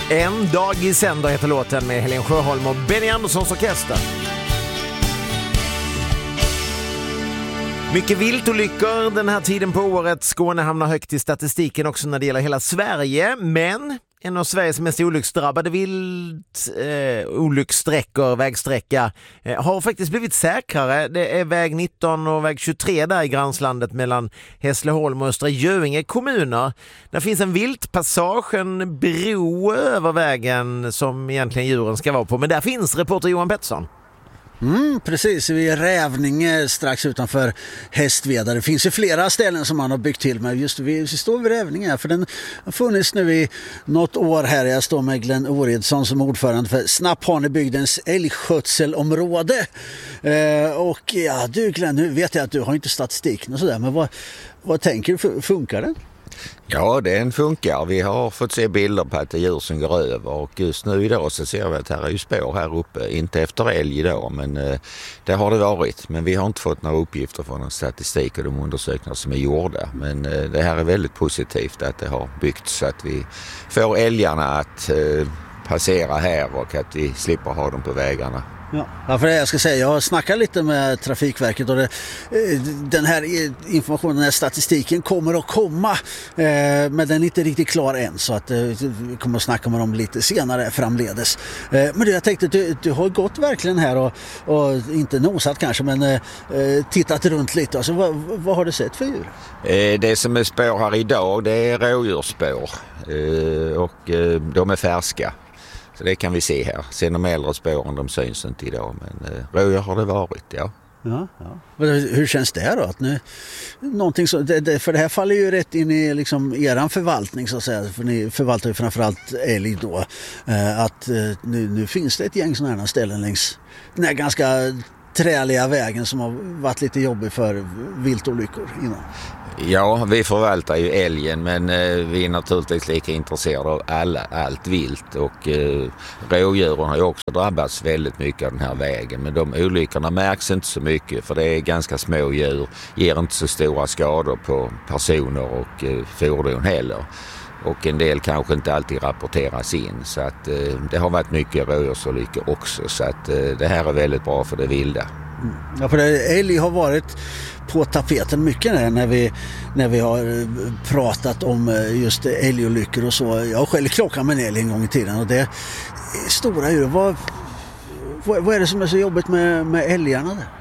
En dag i sänder heter låten med Helen Sjöholm och Benny Anderssons orkester. Mycket viltolyckor den här tiden på året. Skåne hamnar högt i statistiken också när det gäller hela Sverige. Men en av Sveriges mest olycksdrabbade olyckssträckor, vägsträcka, har faktiskt blivit säkrare. Det är väg 19 och väg 23 där i gränslandet mellan Hässleholm och Östra Göinge kommuner. Där finns en viltpassage, en bro över vägen som egentligen djuren ska vara på. Men där finns reporter Johan Pettersson. Precis, vi är Rävninge strax utanför Hästveda. Det finns ju flera ställen som man har byggt till, men just vi står vid Rävninge för den har funnits nu i något år här. Jag står med Glenn Oridsson som ordförande för Snapphanebygdens älgskötselområde. Och ja, du Glenn, nu vet jag att du har inte statistiken och sådär, men vad tänker du, funkar den? Ja, den funkar. Vi har fått se bilder på att det är djur som går över och just nu idag så ser vi att här är ju spår här uppe. Inte efter älg idag, men det har det varit. Men vi har inte fått några uppgifter från någon statistik och de undersökningar som är gjorda. Men det här är väldigt positivt att det har byggts så att vi får älgarna att passera här och att vi slipper ha dem på vägarna. Ja, för det jag ska säga, jag har snackat lite med Trafikverket och den här informationen, den här statistiken kommer att komma, men den är inte riktigt klar än så att vi kommer att snacka med dem lite senare framledes. Men jag tänkte, du har gått verkligen här och inte nosat kanske, men tittat runt lite. Alltså, vad har du sett för djur? Det som är spår här idag, det är rådjursspår och de är färska. Så det kan vi se här. Sen de äldre spåren, de syns inte idag. Men rådjur har det varit, ja. Ja. Hur känns det då? Att nu, någonting så, för det här faller ju rätt in i liksom eran förvaltning så att säga. För ni förvaltar ju framförallt älg då. Att nu finns det ett gäng sådana här ställen längs den här ganska träliga vägen som har varit lite jobbig för viltolyckor innan. Ja, vi förvaltar ju älgen men vi är naturligtvis lika intresserade av allt vilt och rådjuren har ju också drabbats väldigt mycket av den här vägen. Men de olyckorna märks inte så mycket för det är ganska små djur, ger inte så stora skador på personer och fordon heller. Och en del kanske inte alltid rapporteras in så att det har varit mycket rådjursolyckor också så att det här är väldigt bra för det vilda. Ja, för älg har varit på tapeten mycket när vi har pratat om just älgolyckor och så. Jag har själv klockat med en älg en gång i tiden och det är stora djur. Vad är det som är så jobbigt med älgarna där?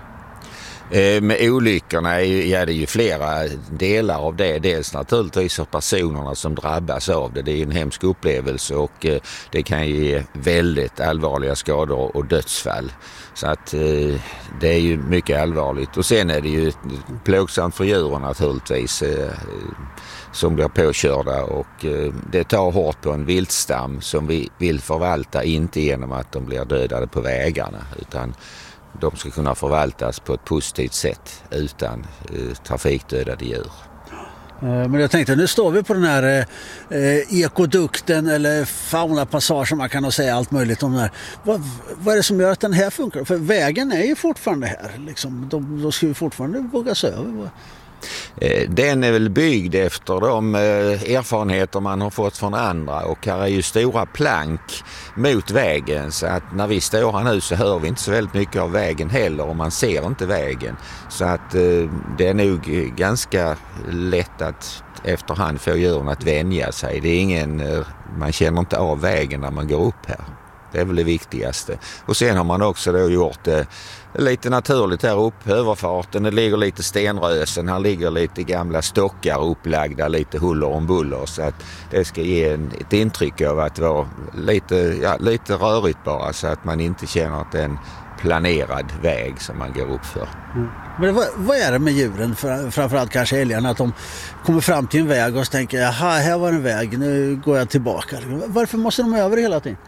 Med olyckorna är det ju flera delar av det. Dels naturligtvis för personerna som drabbas av det. Det är ju en hemsk upplevelse och det kan ge väldigt allvarliga skador och dödsfall. Så att det är ju mycket allvarligt. Och sen är det ju plågsamt för djuren naturligtvis som blir påkörda och det tar hårt på en viltstam som vi vill förvalta inte genom att de blir dödade på vägarna utan de ska kunna förvaltas på ett positivt sätt utan trafikdödade djur. Men jag tänkte, nu står vi på den här ekodukten eller faunapassagen, man kan nog säga allt möjligt om den här. Vad är det som gör att den här funkar? För vägen är ju fortfarande här. Liksom. Då ska vi fortfarande våga sig över. Den är väl byggd efter de erfarenheter man har fått från andra och här är ju stora plank mot vägen så att när vi står här nu så hör vi inte så väldigt mycket av vägen heller och man ser inte vägen så att det är nog ganska lätt att efterhand få djuren att vänja sig. Det är man känner inte av vägen när man går upp här. Det är väl det viktigaste. Och sen har man också då gjort lite naturligt här uppe, överfarten. Det ligger lite stenrösen, här ligger lite gamla stockar upplagda, lite huller om buller. Så att det ska ge ett intryck av att vara lite rörigt bara så att man inte känner att det är en planerad väg som man går upp för. Men vad är det med djuren, framförallt kanske älgarna, att de kommer fram till en väg och så tänker jaha, här var en väg, nu går jag tillbaka. Varför måste de över hela tiden?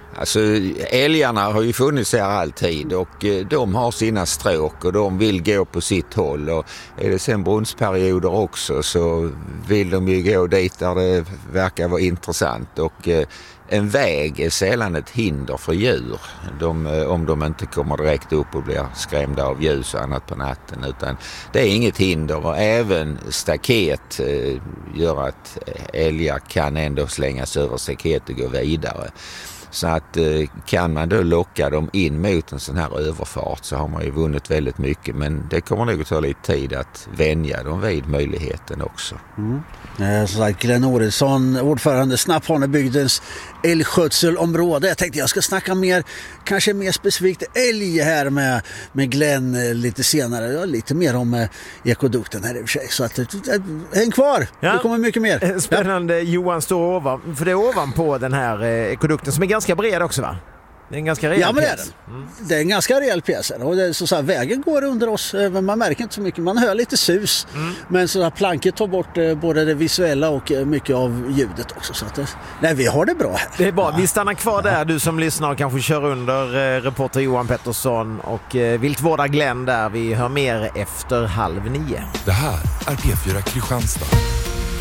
Alltså älgarna har ju funnits här alltid och de har sina stråk och de vill gå på sitt håll, och är det sen brunstperioder också så vill de ju gå dit där det verkar vara intressant, och en väg är sällan ett hinder för djur om de inte kommer direkt upp och blir skrämda av ljus och annat på natten, utan det är inget hinder, och även staket gör att älgar kan ändå slängas över staket och gå vidare. Så att kan man då locka dem in mot en sån här överfart så har man ju vunnit väldigt mycket, men det kommer nog att ta lite tid att vänja dem vid möjligheten också. Som sagt, Glenn Oredsson, ordförande Snapphanebygdens älgskötselområde. Jag tänkte jag ska snacka kanske mer specifikt älg här med Glenn lite senare. Lite mer om ekodukten här i och för sig. Så att, häng kvar, det kommer mycket mer. Spännande. Johan står för det är ovanpå den här ekodukten som är ganska bred också, va? Det är en ganska rejäl pjäs. Det är en ganska rejäl pjäs. Och det är så här, vägen går under oss, men man märker inte så mycket. Man hör lite sus, men så här, planket tar bort både det visuella och mycket av ljudet också. Så att vi har det bra här. Det är bra. Vi stannar kvar där, du som lyssnar, och kanske kör under reporter Johan Pettersson och viltvårdar Glenn där. Vi hör mer efter 8:30. Det här är P4 Kristianstad.